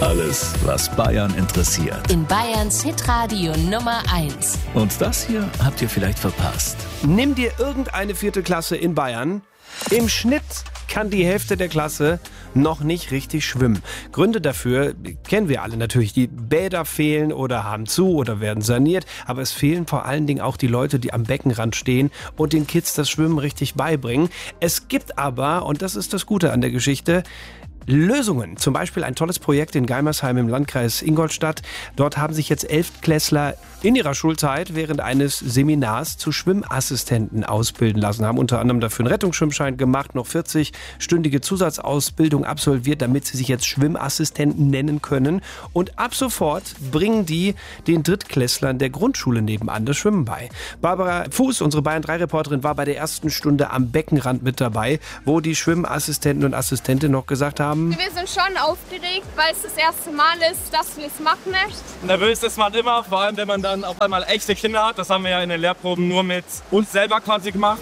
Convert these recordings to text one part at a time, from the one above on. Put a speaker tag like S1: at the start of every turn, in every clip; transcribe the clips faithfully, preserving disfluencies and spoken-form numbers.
S1: Alles, was Bayern interessiert.
S2: In Bayerns Hitradio Nummer eins.
S1: Und das hier habt ihr vielleicht verpasst.
S3: Nimm dir irgendeine vierte Klasse in Bayern. Im Schnitt kann die Hälfte der Klasse noch nicht richtig schwimmen. Gründe dafür kennen wir alle natürlich. Die Bäder fehlen oder haben zu oder werden saniert. Aber es fehlen vor allen Dingen auch die Leute, die am Beckenrand stehen und den Kids das Schwimmen richtig beibringen. Es gibt aber, und das ist das Gute an der Geschichte, Lösungen. Zum Beispiel ein tolles Projekt in Geimersheim im Landkreis Ingolstadt. Dort haben sich jetzt Elftklässler in ihrer Schulzeit während eines Seminars zu Schwimmassistenten ausbilden lassen. Haben unter anderem dafür einen Rettungsschwimmschein gemacht, noch vierzig-stündige Zusatzausbildung absolviert, damit sie sich jetzt Schwimmassistenten nennen können. Und ab sofort bringen die den Drittklässlern der Grundschule nebenan das Schwimmen bei. Barbara Fuß, unsere Bayern drei Reporterin, war bei der ersten Stunde am Beckenrand mit dabei, wo die Schwimmassistenten und Assistenten noch gesagt haben,
S4: wir sind schon aufgeregt, weil es das erste Mal ist, dass wir es machen möchten.
S5: Nervös ist man immer, vor allem wenn man dann auf einmal echte Kinder hat. Das haben wir ja in den Lehrproben nur mit uns selber quasi gemacht.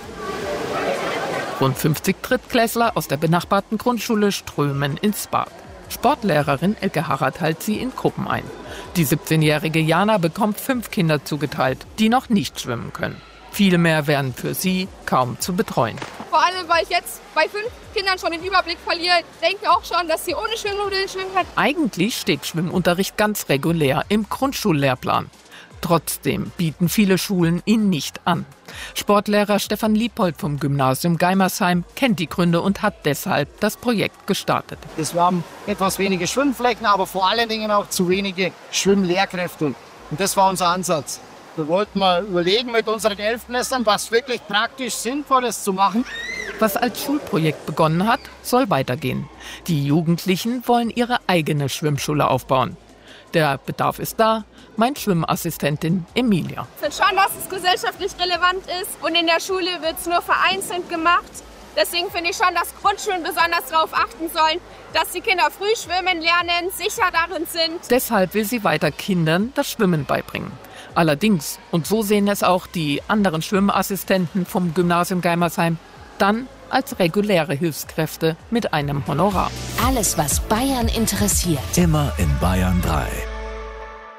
S6: Rund fünfzig Drittklässler aus der benachbarten Grundschule strömen ins Bad. Sportlehrerin Elke Harrat teilt sie in Gruppen ein. Die siebzehnjährige Jana bekommt fünf Kinder zugeteilt, die noch nicht schwimmen können. Viel mehr wären für sie kaum zu betreuen.
S4: Vor allem, weil ich jetzt bei fünf Kindern schon den Überblick verliere, denke auch schon, dass sie ohne Schwimmnudeln schwimmen können.
S6: Eigentlich steht Schwimmunterricht ganz regulär im Grundschullehrplan. Trotzdem bieten viele Schulen ihn nicht an. Sportlehrer Stefan Liebold vom Gymnasium Geimersheim kennt die Gründe und hat deshalb das Projekt gestartet.
S7: Wir haben etwas wenige Schwimmflächen, aber vor allen Dingen auch zu wenige Schwimmlehrkräfte. Und das war unser Ansatz. Wir wollten mal überlegen mit unseren Elftklässlern, was wirklich praktisch Sinnvolles zu machen.
S6: Was als Schulprojekt begonnen hat, soll weitergehen. Die Jugendlichen wollen ihre eigene Schwimmschule aufbauen. Der Bedarf ist da, meint Schwimmassistentin Emilia.
S4: Ich finde schon, dass es gesellschaftlich relevant ist und in der Schule wird es nur vereinzelt gemacht. Deswegen finde ich schon, dass Grundschulen besonders darauf achten sollen, dass die Kinder früh schwimmen lernen, sicher darin sind.
S6: Deshalb will sie weiter Kindern das Schwimmen beibringen. Allerdings, und so sehen es auch die anderen Schwimmassistenten vom Gymnasium Geimersheim, dann als reguläre Hilfskräfte mit einem Honorar.
S2: Alles, was Bayern interessiert.
S1: Immer in Bayern drei.